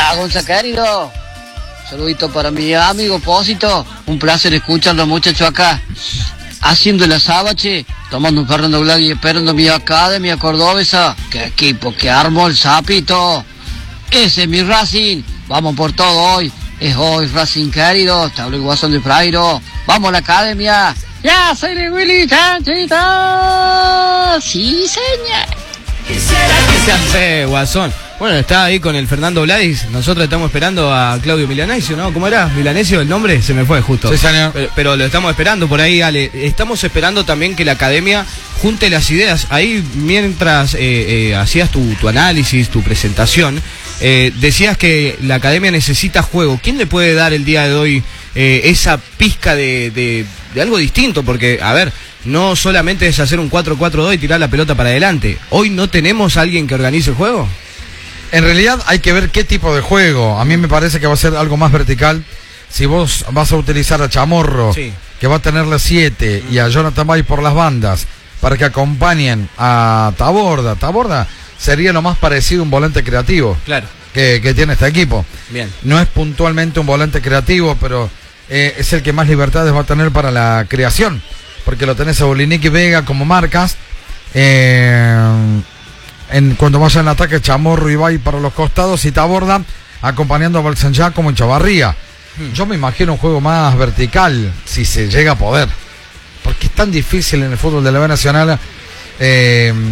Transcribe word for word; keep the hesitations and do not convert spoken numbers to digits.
Hola, Gonza querido. Saludito para mi amigo Pósito. Un placer escucharlo, muchachos, acá. Haciendo el azabache, tomando un Fernando Blanc y esperando mi academia cordobesa. ¡Qué equipo que armó el Sapito! Ese es mi Racing. Vamos por todo hoy. Es hoy, Racing querido. Te hablo el Guasón de Frairo. Vamos a la academia. ¡Ya soy de Willy Chanchito! ¡Sí, señor! ¿Qué se hace, Guasón? Bueno, está ahí con el Fernando Vladis. Nosotros estamos esperando a Claudio Milanesio, ¿no? ¿Cómo era? ¿Milanesio el nombre? Se me fue justo. Sí, señor. Pero, pero lo estamos esperando por ahí, Ale. Estamos esperando también que la academia junte las ideas. Ahí, mientras eh, eh, hacías tu, tu análisis, tu presentación, eh, decías que la academia necesita juego. ¿Quién le puede dar el día de hoy eh, esa pizca de, de, de algo distinto? Porque, a ver, no solamente es hacer un cuatro cuatro dos y tirar la pelota para adelante. ¿Hoy no tenemos a alguien que organice el juego? En realidad hay que ver qué tipo de juego. A mí me parece que va a ser algo más vertical. Si vos vas a utilizar a Chamorro, sí, que va a tener las siete, mm. y a Jonathan Bay por las bandas, para que acompañen a Taborda. Taborda sería lo más parecido a un volante creativo, claro, que, que tiene este equipo. Bien. No es puntualmente un volante creativo, pero eh, es el que más libertades va a tener para la creación, porque lo tenés a Bolinicki Vega como marcas. Eh... En, cuando vaya en ataque, Chamorro y Bay para los costados y Taborda acompañando a Balsanjá como en Chavarría. Hmm. Yo me imagino un juego más vertical, si se llega a poder, porque es tan difícil en el fútbol de la B Nacional. Eh,